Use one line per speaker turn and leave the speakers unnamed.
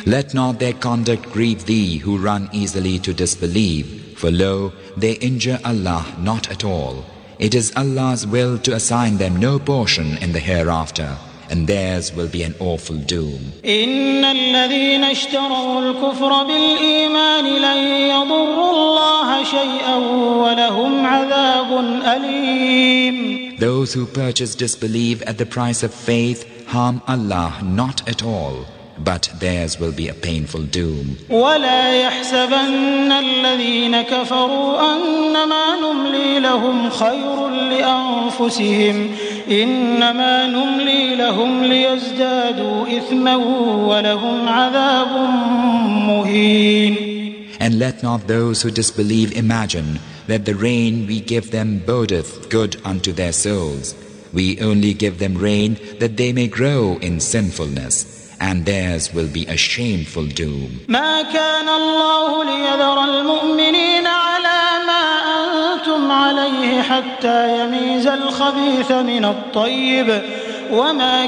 Let not their conduct grieve thee who run easily to disbelieve, for lo, they injure Allah not at all. It is Allah's will to assign them no portion in the hereafter, and theirs will be an awful doom.
إن الذين اشتروا الكفر بالإيمان لن يضروا الله شيئا ولهم عذاب أليم.
Those who purchase disbelief at the price of faith harm Allah not at all, but theirs will be a painful doom.
ولا يحسبن الذين كفروا أنما نملي لهم خير لأنفسهم إنما نملي لهم ليزدادوا إثما ولهم عذاب مهين.
And let not those who disbelieve imagine that the rain we give them bodeth good unto their souls. We only give them rain that they may grow in sinfulness, and theirs will be a shameful doom.
ما كان الله ليذر المؤمنين على ما أنتم عليه حتى يميز الخبيث من الطيب وما